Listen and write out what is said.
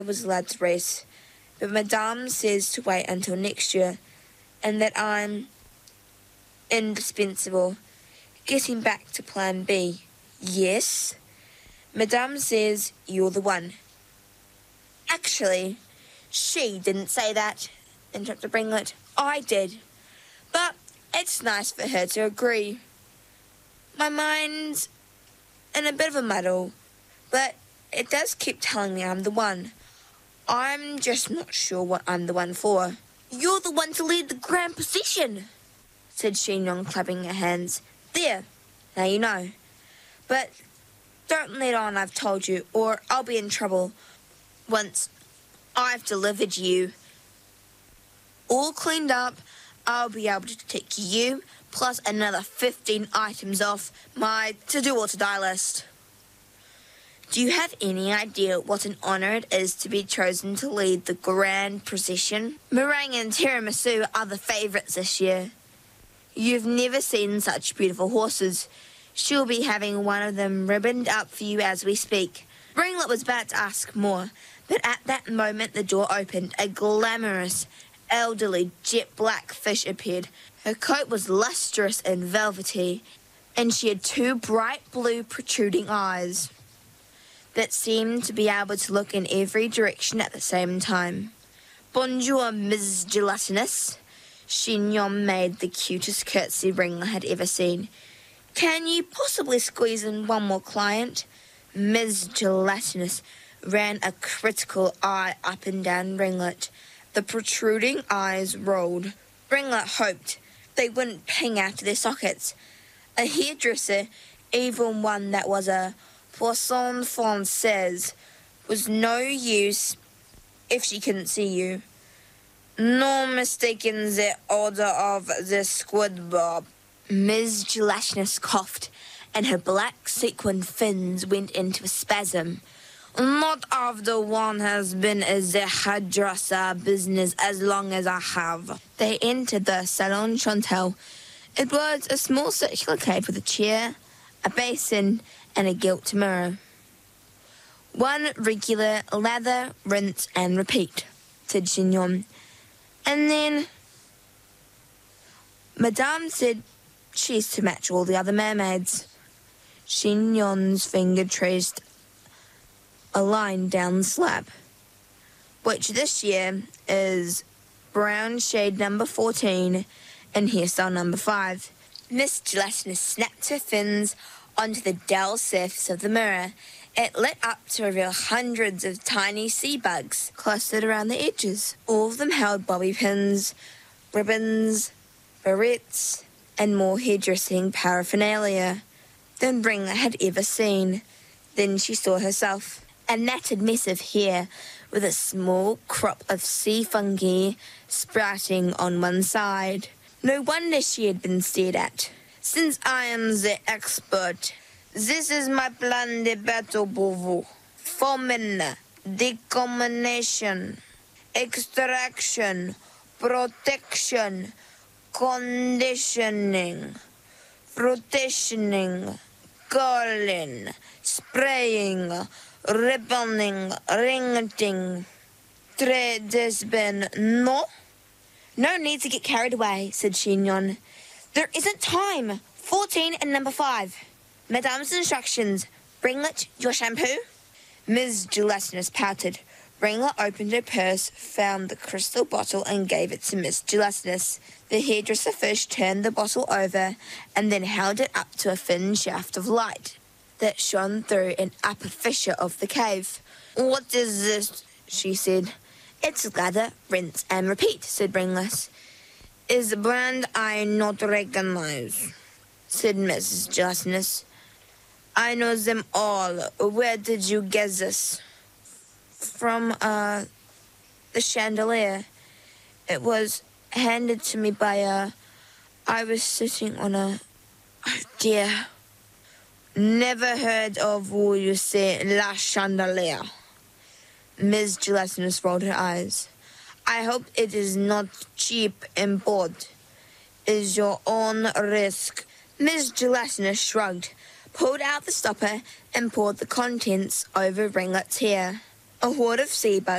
was allowed to rest, but Madame says to wait until next year, and that I'm indispensable. Getting back to plan B. Yes? Madame says you're the one. Actually, she didn't say that, interrupted Ringlet. I did. But it's nice for her to agree. My mind's in a bit of a muddle, but it does keep telling me I'm the one. I'm just not sure what I'm the one for. You're the one to lead the grand procession, said Xinyon, clapping her hands. There, now you know. But don't let on I've told you, or I'll be in trouble once I've delivered you. All cleaned up, I'll be able to take you plus another 15 items off my to-do or to-die list. Do you have any idea what an honour it is to be chosen to lead the grand procession? Meringue and tiramisu are the favourites this year. You've never seen such beautiful horses. She'll be having one of them ribboned up for you as we speak. Ringlet was about to ask more, but at that moment the door opened. A glamorous, elderly, jet-black fish appeared. Her coat was lustrous and velvety, and she had two bright blue protruding eyes that seemed to be able to look in every direction at the same time. Bonjour, Ms. Gelatinous. Xinyon made the cutest curtsy Ringlet had ever seen. Can you possibly squeeze in one more client? Ms. Gelatinous ran a critical eye up and down Ringlet. The protruding eyes rolled. Ringlet hoped they wouldn't ping out of their sockets. A hairdresser, even one that was a poisson française, was no use if she couldn't see you. No mistaking the order of the squid bob. Ms. Gelatinous coughed, and her black sequin fins went into a spasm. Not after one has been in the hairdresser business as long as I have. They entered the Salon Chantal. It was a small circular cave with a chair, a basin, and a gilt mirror. One regular lather, rinse, and repeat, said Xinyon. And then Madame said she's to match all the other mermaids. Xinyon's finger traced a line down the slab, which this year is brown shade number 14 and hairstyle number 5. Miss Gelatinous snapped her fins onto the dull surface of the mirror. It lit up to reveal hundreds of tiny sea bugs clustered around the edges. All of them held bobby pins, ribbons, barrettes, and more hairdressing paraphernalia than Ringlet had ever seen. Then she saw herself, a natted mess of hair with a small crop of sea fungi sprouting on one side. No wonder she had been stared at. Since I am the expert, this is my plan de battle pour vous. Famine, decombination, extraction, protection, conditioning, rotationing, curling, spraying, ribboning, ringing. Très bien, no? No need to get carried away, said Xinyon. There isn't time. 14 and number 5. Madame's instructions. Ringlet, your shampoo? Ms. Gelatinous pouted. Ringlet opened her purse, found the crystal bottle, and gave it to Miss Gelatinous. The hairdresser fish turned the bottle over and then held it up to a thin shaft of light that shone through an upper fissure of the cave. What is this? She said. It's lather, rinse, and repeat, said Ringlet. Is a brand I not recognize, said Mrs. Gelatinous. I know them all. Where did you get this? From, the chandelier. It was handed to me by, I was sitting on a... Oh, dear. Never heard of what you say, la chandelier. Ms. Gelatinous rolled her eyes. I hope it is not cheap import. Is your own risk. Ms. Gelatinous shrugged, pulled out the stopper, and poured the contents over Ringlet's hair. A horde of sea bugs